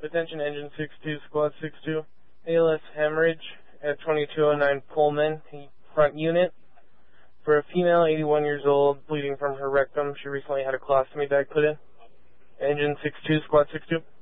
Attention engine 62, squad 62. ALS hemorrhage at 2209 Pullman, front unit. For a female, 81 years old, bleeding from her rectum. She recently had a colostomy bag put in. Engine 62, squad 62.